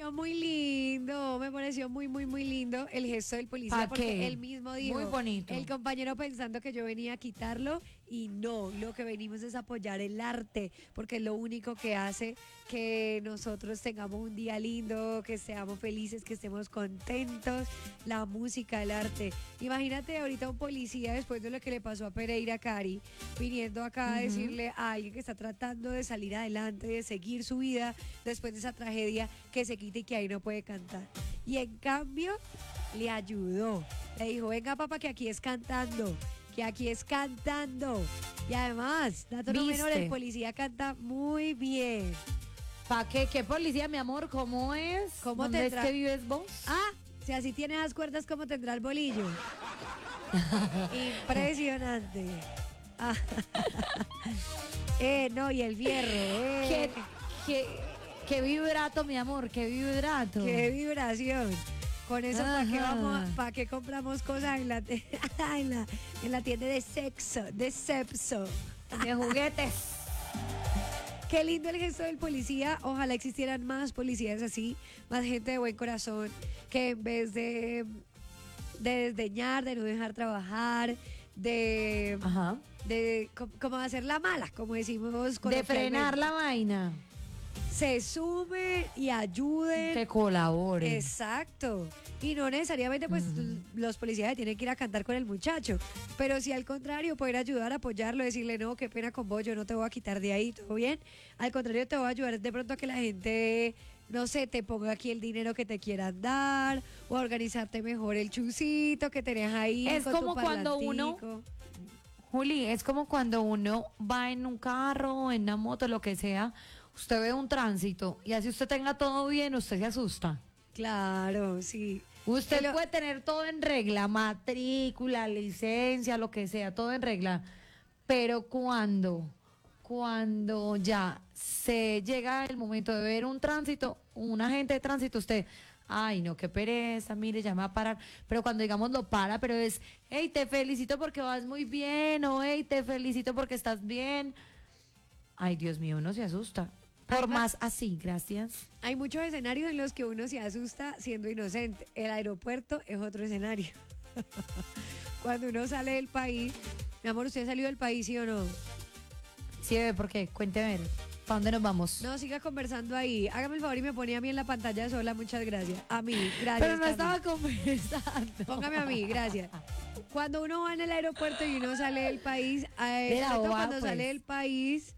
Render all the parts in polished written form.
me pareció muy, muy, muy lindo el gesto del policía ¿Pa porque qué? él mismo dijo, Muy bonito. el compañero pensando que yo venía a quitarlo y no, lo que venimos es apoyar el arte porque es lo único que hace que nosotros tengamos un día lindo, que seamos felices, que estemos contentos, la música, el arte. Imagínate ahorita un policía después de lo que le pasó a Pereira Cari, viniendo acá a decirle a alguien que está tratando de salir adelante, de seguir su vida después de esa tragedia, que se quite y que ahí no puede cantar. Y en cambio, le ayudó. Le dijo, venga papá, que aquí es cantando, que aquí es cantando. Y además, dato no menor, el policía canta muy bien. ¿Pa qué? ¿Qué policía, mi amor? ¿Cómo es? ¿Cómo ¿Dónde tendrá? es que vives vos? Ah, si así tiene las cuerdas, ¿cómo tendrá el bolillo? Impresionante. Ah. No, y el fierro, ¿Qué vibrato, mi amor? ¿Qué vibrato? qué vibración. Con eso, ¿para qué compramos cosas en la, en la tienda de sexo, de Cepso? De juguetes. Qué lindo el gesto del policía. Ojalá existieran más policías así, más gente de buen corazón, que en vez de desdeñar, de no dejar trabajar, como hacer la mala, como decimos De coloquialmente, frenar la vaina. se sumen y ayuden. Que colaboren. Exacto. Y no necesariamente pues los policías tienen que ir a cantar con el muchacho, pero si al contrario poder ayudar, apoyarlo, decirle no, qué pena con vos, yo no te voy a quitar de ahí, todo bien. Al contrario, te voy a ayudar de pronto a que la gente, no sé, te ponga aquí el dinero que te quieran dar o a organizarte mejor el chucito que tenés ahí. Es con como tu cuando uno, parlantico. Juli, es como cuando uno va en un carro, en una moto, lo que sea, usted ve un tránsito y así usted tenga todo bien, usted se asusta. Claro, sí. Usted puede tener todo en regla, matrícula, licencia, lo que sea, todo en regla. Pero cuando ya se llega el momento de ver un tránsito, un agente de tránsito, usted, ay no, qué pereza, mire, ya me va a parar. Pero cuando digamos lo para, pero es, hey, te felicito porque vas muy bien, o hey, te felicito porque estás bien. Ay, Dios mío, uno se asusta. Por más así, gracias. Hay muchos escenarios en los que uno se asusta siendo inocente. El aeropuerto es otro escenario. Cuando uno sale del país, mi amor, ¿usted ha salido del país, sí o no? Sí, bebé, ¿por qué? Cuénteme, ¿para dónde nos vamos? No, siga conversando ahí. Hágame el favor y me pone a mí en la pantalla sola, muchas gracias. A mí, gracias. Pero no Cami. estaba conversando. Póngame a mí, gracias. Cuando uno va en el aeropuerto y uno sale del país, la sobre todo boba, cuando pues. sale del país,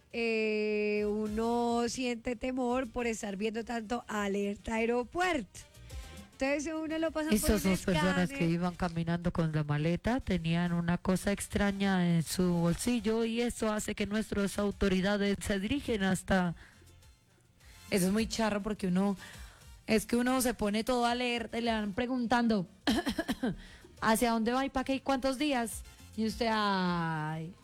uno siente temor por estar viendo tanto alerta aeropuerto. Entonces uno lo pasa por Estas un dos personas escáner. que iban caminando con la maleta tenían una cosa extraña en su bolsillo y eso hace que nuestras autoridades se dirigen hasta... Eso es muy charro porque es que uno se pone todo alerta y le van preguntando ¿hacia dónde va y para qué y cuántos días? Y usted, ay,